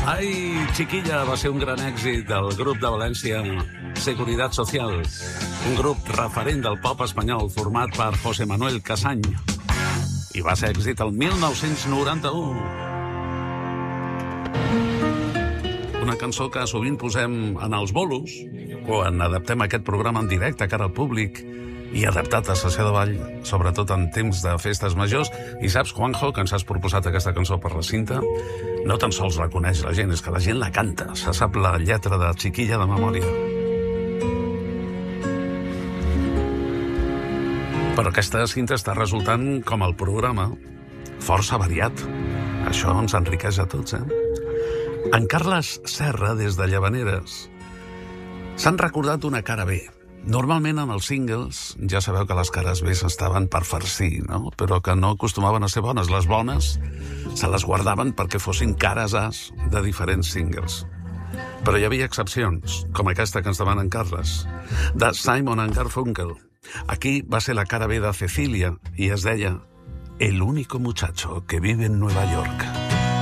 Ai, Chiquilla va ser un gran èxit del grup de València Seguridad Social, un grup referent del pop espanyol format per José Manuel Casany, i va ser èxit el 1991. Una cançó que sovint posem en els bolos, quan adaptem aquest programa en directe cara al públic i adaptat a sessió de ball, sobretot en temps de festes majors. I saps, Juanjo, que ens has proposat aquesta cançó per la cinta? No tan sols la coneix la gent, és que la gent la canta. Se sap la lletra de Chiquilla de memòria. Però aquesta cinta està resultant, com el programa, força variat. Això ens enriqueix a tots, En Carles Serra, des de Llavaneres, s'han recordat una cara B. Normalment en els singles ja sabeu que les cares B estaven per farcir, no? Però que no acostumaven a ser bones. Les bones se les guardaven perquè fossin cares As de diferents singles. Però hi havia excepcions, com aquesta que ens demana en Carles, de Simon & Garfunkel. Aquí va ser la cara B de Cecilia i es deia El único muchacho que vive en Nueva York.